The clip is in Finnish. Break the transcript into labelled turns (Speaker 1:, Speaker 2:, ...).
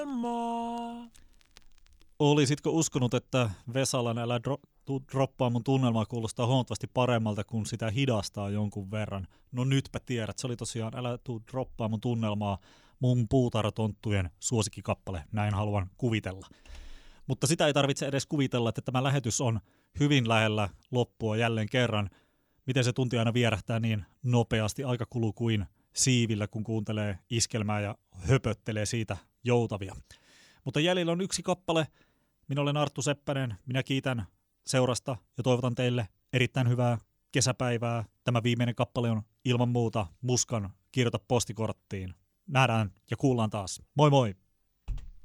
Speaker 1: Olisitko uskonut, että Vesalan älä droppaa mun tunnelmaa kuulostaa huomattavasti paremmalta, kun sitä hidastaa jonkun verran? No nytpä tiedät, se oli tosiaan älä tuu droppaa mun tunnelmaa, mun puutarhatonttujen suosikkikappale, näin haluan kuvitella. Mutta sitä ei tarvitse edes kuvitella, että tämä lähetys on hyvin lähellä loppua jälleen kerran. Miten se tunti aina vierähtää niin nopeasti, aika kuluu kuin siivillä, kun kuuntelee iskelmää ja höpöttelee siitä joutavia. Mutta jäljellä on yksi kappale. Minä olen Arttu Seppänen, minä kiitän seurasta ja toivotan teille erittäin hyvää kesäpäivää. Tämä viimeinen kappale on ilman muuta Muskan Kirjoita postikorttiin. Nähdään ja kuullaan taas. Moi moi!